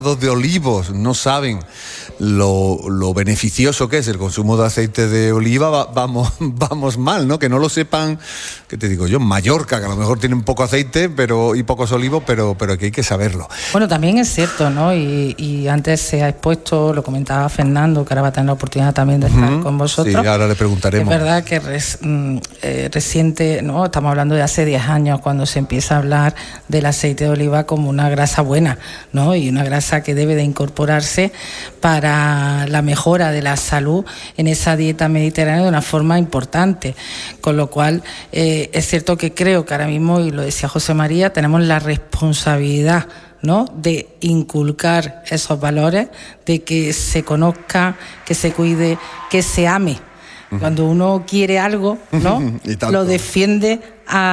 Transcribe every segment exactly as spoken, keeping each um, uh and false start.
de olivos no saben lo, lo beneficioso que es el consumo de aceite de oliva, va, vamos, vamos mal, ¿no? Que no lo sepan, ¿qué te digo yo? Mallorca, que a lo mejor tienen poco aceite pero y pocos olivos, pero, pero que hay que saberlo. Bueno, también es cierto, ¿no? Y, y antes se ha expuesto, lo comentaba Fernando, que ahora va a tener la oportunidad también de estar uh-huh. con vosotros. Sí, ahora le preguntaremos. Es verdad que res, eh, reciente, ¿no? Estamos hablando de hace diez años, cuando se empieza a hablar del aceite de oliva como una grasa buena, ¿no? Y una grasa que debe de incorporarse para la mejora de la salud en esa dieta mediterránea de una forma importante, con lo cual eh, es cierto que creo que ahora mismo, y lo decía José María, tenemos la responsabilidad, ¿no?, de inculcar esos valores, de que se conozca, que se cuide, que se ame. Cuando uno quiere algo, ¿no?, lo defiende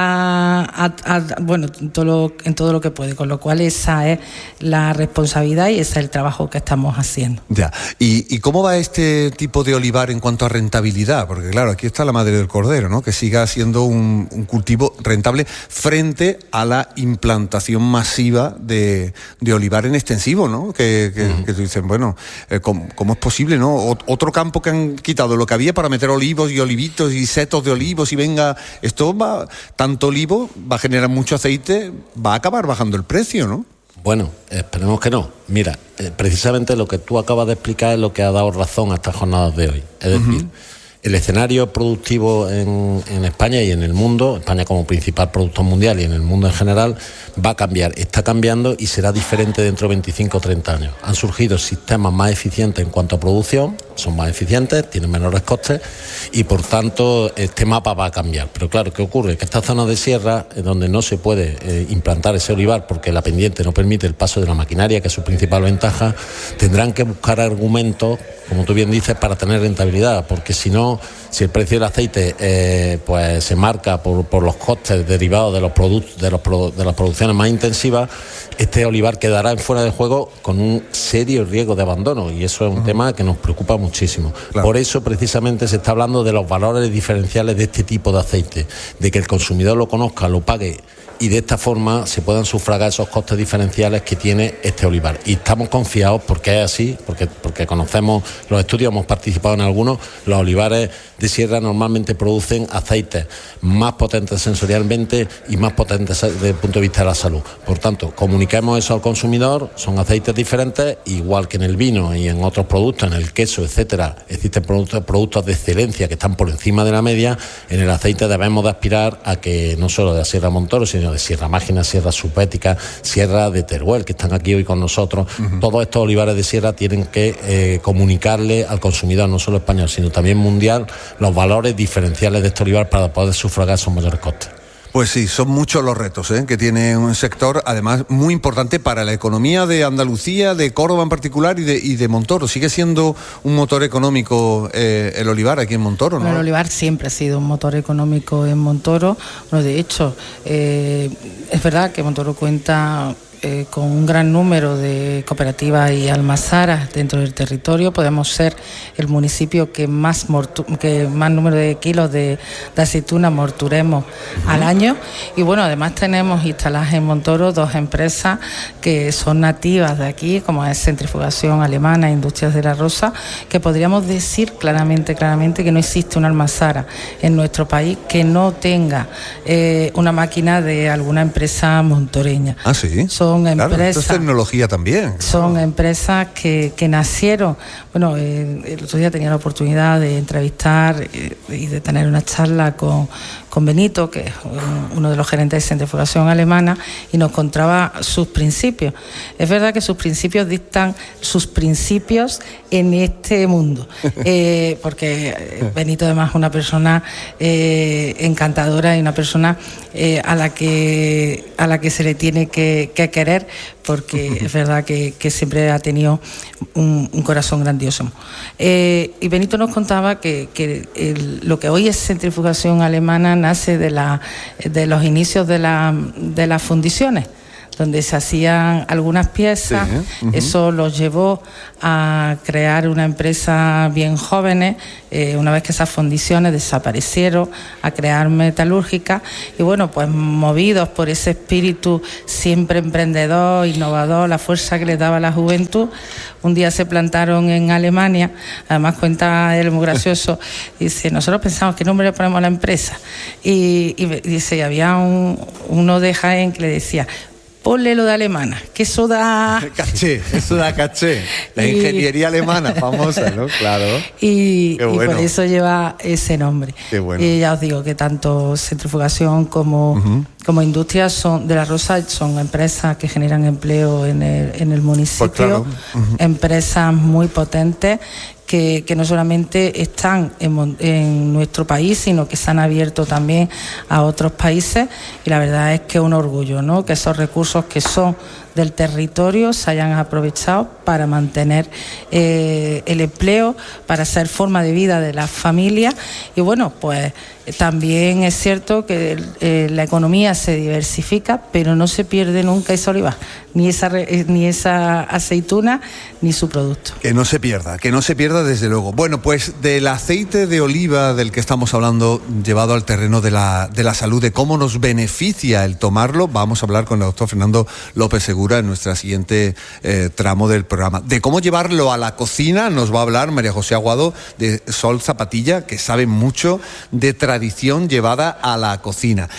a, a, a, bueno, en todo, lo, en todo lo que puede, con lo cual esa es la responsabilidad y ese es el trabajo que estamos haciendo. Ya. ¿Y, y cómo va este tipo de olivar en cuanto a rentabilidad? Porque claro, aquí está la madre del cordero, ¿no?, que siga siendo un, un cultivo rentable frente a la implantación masiva de, de olivar en extensivo, ¿no? Que, que, uh-huh. que dicen, bueno, eh, ¿cómo, ¿cómo es posible, no? O, otro campo que han quitado lo que había para meter olivos y olivitos y setos de olivos y venga, esto va... Tanto olivo va a generar mucho aceite, va a acabar bajando el precio, ¿no? Bueno, esperemos que no. Mira, eh, precisamente lo que tú acabas de explicar es lo que ha dado razón a estas jornadas de hoy. Es decir, uh-huh. el escenario productivo en, en España y en el mundo, España como principal productor mundial y en el mundo en general, va a cambiar, está cambiando y será diferente dentro de veinticinco o treinta años. Han surgido sistemas más eficientes en cuanto a producción, son más eficientes, tienen menores costes y por tanto este mapa va a cambiar. Pero claro, ¿qué ocurre? Que esta zona de sierra, es donde no se puede eh, implantar ese olivar porque la pendiente no permite el paso de la maquinaria, que es su principal ventaja, tendrán que buscar argumentos, como tú bien dices, para tener rentabilidad, porque si no, si el precio del aceite eh, pues se marca por, por los costes derivados de los productos de, los produ- de las producciones más intensivas, este olivar quedará en fuera de juego con un serio riesgo de abandono y eso es un uh-huh. tema que nos preocupa muchísimo. Claro. Por eso precisamente se está hablando de los valores diferenciales de este tipo de aceite, de que el consumidor lo conozca, lo pague y de esta forma se puedan sufragar esos costes diferenciales que tiene este olivar. Y estamos confiados, porque es así, porque, porque conocemos los estudios, hemos participado en algunos, los olivares de sierra normalmente producen aceites más potentes sensorialmente y más potentes desde el punto de vista de la salud. Por tanto, comuniquemos eso al consumidor, son aceites diferentes, igual que en el vino y en otros productos, en el queso, etcétera, existen productos, productos de excelencia que están por encima de la media. En el aceite debemos de aspirar a que no solo de la Sierra Montoro, sino de Sierra Mágina, Sierra Subética, Sierra de Teruel, que están aquí hoy con nosotros. Uh-huh. Todos estos olivares de sierra tienen que eh, comunicarle al consumidor, no solo español, sino también mundial, los valores diferenciales de este olivar para poder sufragar esos mayores costes. Pues sí, son muchos los retos ¿eh? que tiene un sector, además, muy importante para la economía de Andalucía, de Córdoba en particular y de, y de Montoro. Sigue siendo un motor económico eh, el olivar aquí en Montoro, ¿no? Bueno, el olivar siempre ha sido un motor económico en Montoro. Bueno, de hecho, eh, es verdad que Montoro cuenta... Eh, con un gran número de cooperativas y almazaras dentro del territorio. Podemos ser el municipio que más mortu- que más número de kilos de, de aceituna morturemos uh-huh. al año. Y bueno, además tenemos instaladas en Montoro dos empresas que son nativas de aquí, como es Centrifugación Alemana e Industrias de la Rosa, que podríamos decir claramente, claramente que no existe una almazara en nuestro país que no tenga eh, una máquina de alguna empresa montoreña. Ah, sí. Son Son claro, empresas, esto es tecnología también. Son claro. empresas que, que nacieron. Bueno, eh, el otro día tenía la oportunidad de entrevistar eh, y de tener una charla con, con Benito, que es uno de los gerentes de Centrifugación Alemana, y nos contaba sus principios. Es verdad que sus principios dictan sus principios en este mundo, eh, porque Benito además es una persona eh, encantadora y una persona eh, a la que a la que se le tiene que, que querer, porque es verdad que, que siempre ha tenido un, un corazón grandioso. Eh, y Benito nos contaba que, que el, lo que hoy es Centrifugación Alemana nace de, la, de los inicios de, la, de las fundiciones, donde se hacían algunas piezas. Sí, uh-huh. Eso los llevó a crear una empresa bien jóvenes, eh, una vez que esas fundiciones desaparecieron, a crear metalúrgica, y bueno, pues movidos por ese espíritu siempre emprendedor, innovador, la fuerza que les daba la juventud, un día se plantaron en Alemania. Además cuenta él muy gracioso, dice, nosotros pensamos qué nombre le ponemos a la empresa, y, y dice, había un, uno de Jaén que le decía, ponle lo de alemana, que eso da... Caché, eso da caché. La y... ingeniería alemana famosa, ¿no? Claro. Y, bueno. y por eso lleva ese nombre. Qué bueno. Y ya os digo que tanto centrifugación como, uh-huh. como industria son de La Rosa son empresas que generan empleo en el, en el municipio, pues claro. uh-huh. empresas muy potentes, Que, que no solamente están en, en nuestro país, sino que se han abierto también a otros países, y la verdad es que es un orgullo, ¿no?, que esos recursos que son del territorio se hayan aprovechado para mantener eh, el empleo, para ser forma de vida de las familias. Y bueno, pues también es cierto que eh, la economía se diversifica, pero no se pierde nunca ese olivar, ni esa, ni esa aceituna, ni su producto. Que no se pierda, que no se pierda desde luego. Bueno, pues del aceite de oliva del que estamos hablando, llevado al terreno de la, de la salud, de cómo nos beneficia el tomarlo, vamos a hablar con el doctor Fernando López Segura en nuestra siguiente eh, tramo del programa. De cómo llevarlo a la cocina nos va a hablar María José Aguado de Sol Zapatilla, que sabe mucho de tradición llevada a la cocina.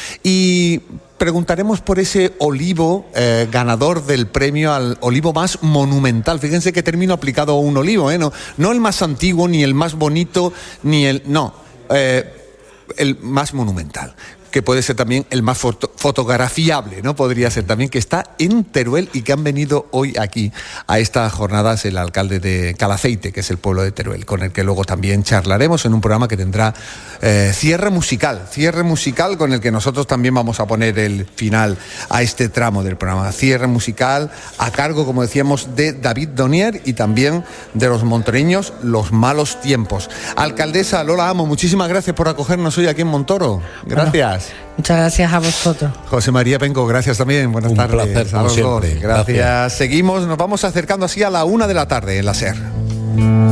Y preguntaremos por ese olivo eh, ganador del premio al olivo más monumental. Fíjense qué término aplicado a un olivo, ¿eh? No, no el más antiguo, ni el más bonito, ni el... No, eh, el más monumental, que puede ser también el más foto, fotografiable, ¿no? Podría ser también, que está en Teruel y que han venido hoy aquí a estas jornadas el alcalde de Calaceite, que es el pueblo de Teruel, con el que luego también charlaremos en un programa que tendrá eh, cierre musical, cierre musical con el que nosotros también vamos a poner el final a este tramo del programa. Cierre musical a cargo, como decíamos, de David Donier y también de los montoreños Los Malos Tiempos. Alcaldesa Lola Amo, muchísimas gracias por acogernos hoy aquí en Montoro. Gracias. Bueno. Muchas gracias a vosotros. José María Penco, gracias también. Buenas Un tardes. Un placer, como siempre. Gracias. gracias. Seguimos, nos vamos acercando así a la una de la tarde en la SER.